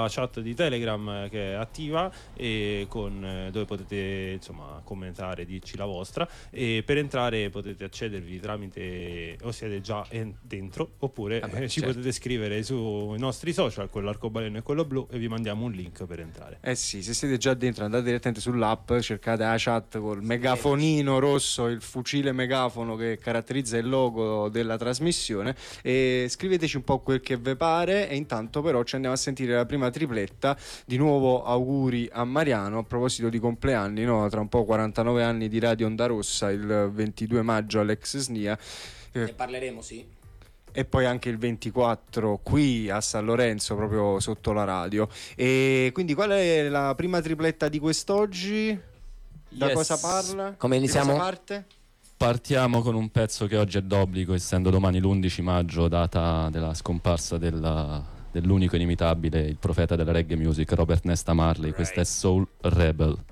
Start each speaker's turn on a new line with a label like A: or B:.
A: chat di Telegram che è attiva e dove potete insomma commentare, dirci la vostra, e per entrare potete accedervi tramite, o siete già dentro, oppure ci potete scrivere sui nostri social, quello arcobaleno e quello blu, e vi mandiamo un link per entrare.
B: Sì, se siete già dentro andate direttamente sull'app, cercate la chat col megafonino rosso, il fucile megafono che caratterizza il logo della trasmissione, e scriveteci un po' quel che vi pare. E intanto però ci andiamo a sentire la prima tripletta. Di nuovo auguri a Mariano a proposito di compleanni, no? Tra un po' 49 anni di Radio Onda Rossa, il 22 maggio all'ex SNIA.
C: Ne parleremo, sì.
B: E poi anche il 24 qui a San Lorenzo, proprio sotto la radio. E quindi qual è la prima tripletta di quest'oggi? Da cosa parla?
C: Come iniziamo?
B: Di cosa parte?
D: Partiamo con un pezzo che oggi è d'obbligo, essendo domani l'11 maggio, data della scomparsa dell'unico inimitabile, il profeta della reggae music, Robert Nesta Marley. Questa è Soul Rebel.